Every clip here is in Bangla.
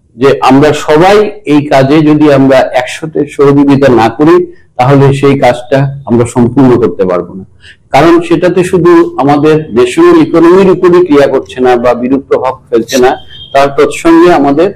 যে আমরা সবাই এই কাজে যদি আমরা একসাথে সহযোগিতা না করি তাহলে সেই কাজটা আমরা সম্পূর্ণ করতে পারবো না। কারণ সেটাতে শুধু আমাদের ন্যাশনাল ইকোনমির উপরে ক্রিয়া করছে না বা বিরূপ প্রভাব ফেলছে না, তার তৎসঙ্গে আমাদের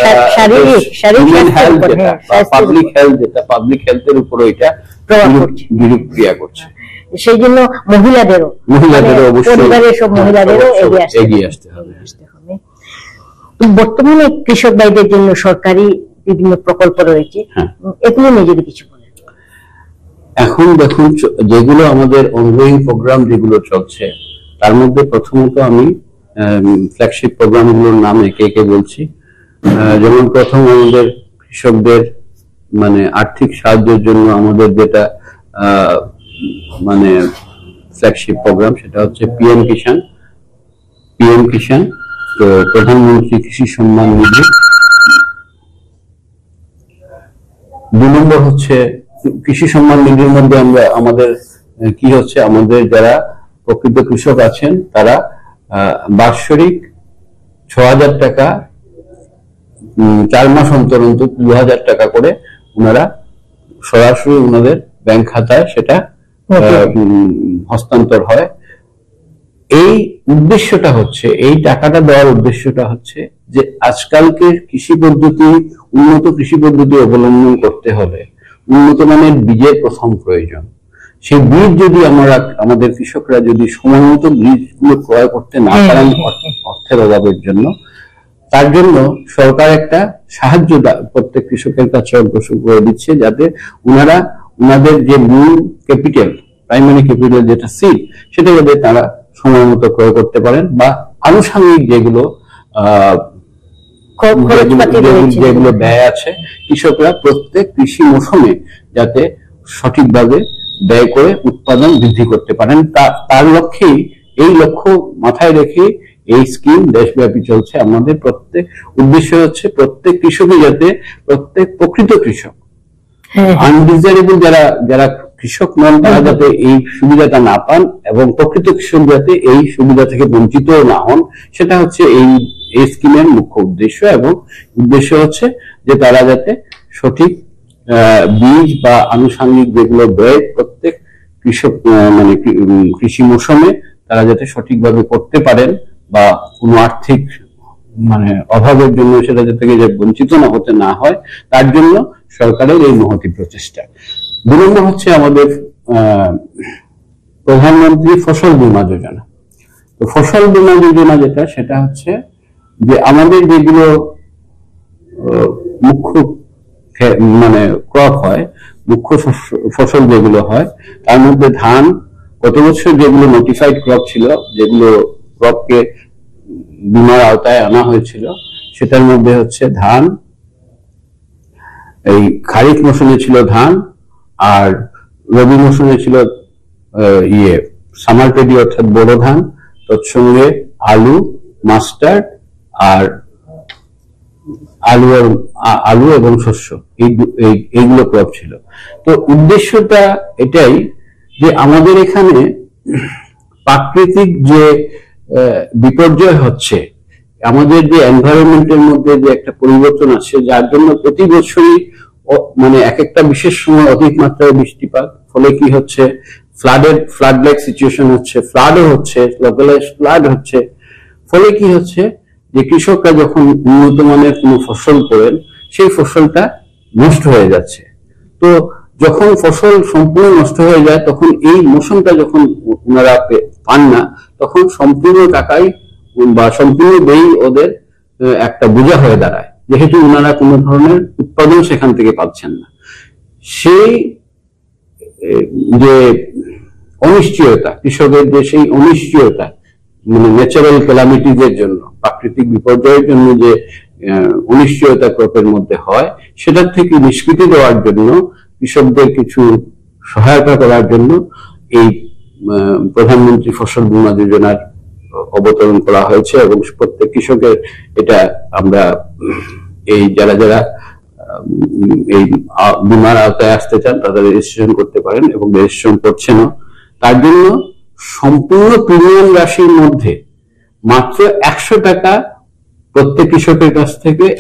পাবলিক হেলথের উপরে এটা বিরূপ ক্রিয়া করছে। সেই জন্য মহিলাদেরও পরিবারের সব মহিলাদেরও এগিয়ে আসতে হবে। বর্তমানে কৃষক ভাইদের জন্য সরকারি বিভিন্ন প্রকল্প রয়েছে, এগুলো নিয়ে যদি কিছু বলেন। এখন দেখুন, যেগুলো আমাদের অনগোয়িং প্রোগ্রাম যেগুলো চলছে তার মধ্যে প্রথমত আমি ফ্ল্যাগশিপ প্রোগ্রামগুলোর নাম একে একে বলছি। যেমন প্রথম আমাদের কৃষকদের মানে আর্থিক সাহায্যের জন্য আমাদের যেটা মানে ফ্ল্যাগশিপ প্রোগ্রাম সেটা হচ্ছে পিএম কিষাণ, তো প্রধানমন্ত্রী কৃষি সম্মান নিধি। 2 নম্বর হচ্ছে কৃষি সম্মান নিধির মধ্যে আমরা আমাদের কি হচ্ছে, আমাদের যারা প্রকৃত কৃষক আছেন তারা বাৎসরিক 6,000 টাকা 4 মাস অন্তর অন্তর 2,000 টাকা করে ওনারা সরাসরি ওনাদের ব্যাংক খাতায় সেটা হস্তান্তর হয়। এই উদ্দেশ্যটা হচ্ছে, এই টাকাটা দেওয়ার উদ্দেশ্যটা হচ্ছে যে আজকালকের কৃষি পদ্ধতি, উন্নত কৃষি পদ্ধতি অবলম্বন করতে হলে উন্নত মানের বীজের প্রথম প্রয়োজন। সেই বীজ যদি আমাদের কৃষকরা যদি সময় মতো বীজগুলো ক্রয় করতে না পারেন অর্থের অভাবের জন্য, তার জন্য সরকার একটা সাহায্য প্রত্যেক কৃষকের কাছে অগ্রসর করে দিচ্ছে, যাতে ওনাদের যে মূল ক্যাপিটাল, প্রাইমারি ক্যাপিটাল যেটা সিড, সেটা যাতে তারা সময় মতো ক্রয় করতে পারেন, বা আনুষঙ্গিক যেগুলো ব্যয় আছে কৃষকরা প্রত্যেক কৃষি মৌসুমে যাতে সঠিকভাবে ব্যয় করে উৎপাদন বৃদ্ধি করতে পারেন, তার লক্ষ্যেই, এই লক্ষ্য মাথায় রেখে এই স্কিম দেশব্যাপী চলছে। আমাদের প্রত্যেক উদ্দেশ্য হচ্ছে প্রত্যেক কৃষকই যাতে, প্রত্যেক প্রকৃত কৃষক, আনডিজারেবল যারা কৃষক নন তারা যাতে এই সুবিধাটা না পান, এবং প্রকৃত কৃষক যাতে এই সুবিধা থেকে বঞ্চিত না হন, সেটা হচ্ছে এই স্কিমের মুখ্য উদ্দেশ্য। এবং উদ্দেশ্য হচ্ছে যে তারা যাতে সঠিক বীজ বা আনুষঙ্গিক যেগুলো ব্যয় প্রত্যেক কৃষক মানে কৃষি মৌসুমে তারা যাতে সঠিকভাবে করতে পারেন, বা কোনো আর্থিক মানে অভাবের জন্য সেটা যাতে বঞ্চিত না হতে না হয়, তার জন্য সরকারের এই মহতি প্রচেষ্টা। 2 নম্বর হচ্ছে আমাদের প্রধানমন্ত্রী ফসল বীমা যোজনা। তো ফসল বীমা যোজনা যেটা, সেটা হচ্ছে যে আমাদের যেগুলো মুখ্য মানে ক্রপ হয়, মুখ্য ফসল যেগুলো হয়, তার মধ্যে ধান, গত বছর যেগুলো নোটিফাইড ক্রপ ছিল, যেগুলো ক্রপকে বীমার আওতায় আনা হয়েছিল, সেটার মধ্যে হচ্ছে ধান, এই খারিফ মৌসুমে ছিল ধান, আর রবি মৌসুমে ছিল সামার পেডি অর্থাৎ বোরো ধান, তৎসঙ্গে আলু, মাস্টার্ড, আর আলু এবং শস্য, এইগুলো ক্রপ ছিল। তো উদ্দেশ্যটা এটাই যে আমাদের এখানে প্রাকৃতিক যে বিপর্যয় হচ্ছে, আমাদের যে এনভায়রনমেন্টের মধ্যে যে একটা পরিবর্তন আসছে, যার জন্য প্রতি বছরই মানে এক একটা বিশেষ সময় অধিক মাত্রায় বৃষ্টিপাত, ফলে কি হচ্ছে ফ্লাড লাইক সিচুয়েশন হচ্ছে, ফ্লাডও হচ্ছে, লোকালাইজড ফ্লাড হচ্ছে। ফলে কি হচ্ছে যে কৃষকরা যখন উন্নত মানের কোনো ফসল করেন, সেই ফসলটা নষ্ট হয়ে যাচ্ছে। তো যখন ফসল সম্পূর্ণ নষ্ট হয়ে যায়, তখন এই মৌসুমটা যখন ওনারা পান না, তখন সম্পূর্ণ টাকাই বা সম্পূর্ণ ব্যয় ওদের একটা বোঝা হয়ে দাঁড়ায়, যেহেতু ওনারা কোনো ধরনের উৎপাদন সেখান থেকে পাচ্ছেন না। সেই যে অনিশ্চয়তা, কৃষকের যে সেই অনিশ্চয়তা, মানে ন্যাচারাল ক্যালামিটিজ এর জন্য, প্রাকৃতিক বিপর্যয়ের জন্য যে অনিশ্চয়তা ক্রপের মধ্যে হয়, সেটার থেকে নিষ্কৃতি দেওয়ার জন্য, কৃষকদের কিছু সহায়তা করার জন্য এই প্রধানমন্ত্রী ফসল বীমা যোজনার অবতরণ করা হয়েছে। এবং প্রত্যেক কৃষকের এটা আমরা এই যারা এই বীমার আওতায় আসতে চান তারা রেজিস্ট্রেশন করতে পারেন, এবং রেজিস্ট্রেশন করছেন। তার জন্য সম্পূর্ণ প্রিমিয়াম রাশির মধ্যে মাত্র 100 টাকা প্রত্যেক কৃষকের কাছ থেকে